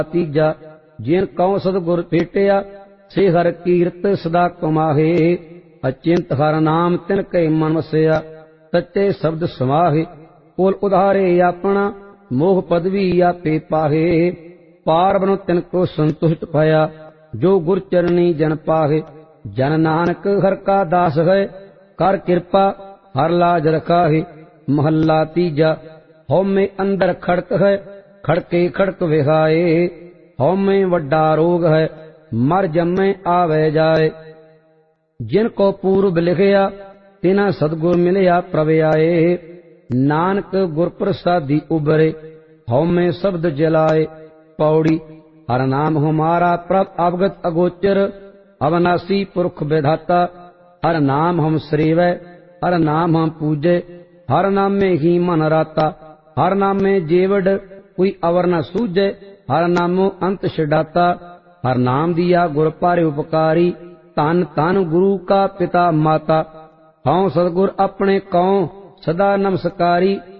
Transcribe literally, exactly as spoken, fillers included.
ਤੀਜਾ ਜਿਨ ਕਉ ਸਤਿਗੁਰ ਭੇਟਿਆ ਸੇ ਹਰ ਕੀਰਤ ਸਦਾ ਕਮਾਹੇ। ਅਚਿੰਤ ਹਰ ਨਾਮ ਤਿਨ ਕੈ ਮਨ ਵਸਿਆ ਸੱਚੇ ਸ਼ਬਦ ਸਮਾਹੇ। ਕੁਲ ਉਧਾਰੇ ਆਪਣਾ ਮੋਹ ਪਦਵੀ ਆਪੇ ਪਾਹੇ। ਪਾਰ ਬ੍ਰਹਮ ਤਿਨ ਕੋ ਸੰਤੁਸ਼ਟ ਭਇਆ ਜੋ ਗੁਰ ਚਰਣੀ ਜਨ ਪਾਹੇ। ਜਨ ਨਾਨਕ ਹਰ ਕਾ ਦਾਸ ਹੈ ਕਰ ਕਿਰਪਾ ਹਰ ਲਾਜ ਰਖਾਹੇ। ਮਹੱਲਾ ਤੀਜਾ ਹਉਮੈ ਅੰਦਰ ਖੜਕ ਹੈ ਖੜਕੇ ਖੜਕ ਵਿਹਾਏ। ਹਉਮੈ ਵੱਡਾ ਰੋਗ ਹੈ ਮਰ ਜੰਮੈ ਆਵੈ ਜਾਏ। ਜਿਨ ਕੋ ਪੂਰਬ ਲਿਖਿਆ ਤਿਨਾ ਸਤਿਗੁਰ ਮਿਲਿਆ ਪ੍ਰਭ ਆਏ। ਨਾਨਕ ਗੁਰ ਪ੍ਰਸਾਦੀ ਉਬਰੇ ਹਉਮੈ ਸ਼ਬਦ ਜਲਾਏ। ਪੌੜੀ ਹਰ ਨਾਮ ਹਮਾਰਾ ਪ੍ਰਭ ਅਵਗਤ ਅਗੋਚਰ ਅਵਨਾਸੀ ਪੁਰਖ ਵਿਧਾਤਾ। ਹਰ ਨਾਮ ਹਮ ਸਰੀਵੈ ਹਰ ਨਾਮ ਹਮ ਪੂਜੈ ਹਰ ਨਾਮੇ ਹੀ ਮਨ ਰਾਤਾ। ਹਰ ਨਾਮੇ ਜੀਵੜ ਕੋਈ ਅਵਰ ਨ ਸੂਝੈ ਹਰ ਨਾਮੋ ਅੰਤ ਛਡਾਤਾ। ਹਰ ਨਾਮ ਦੀਆ ਗੁਰ ਪਾਰੇ ਉਪਕਾਰੀ ਧੰਨ ਧੰਨ ਗੁਰੂ ਕਾ ਪਿਤਾ ਮਾਤਾ। ਹਉ ਸਤਿਗੁਰ ਆਪਣੇ ਕਉ ਸਦਾ ਨਮਸਕਾਰੀ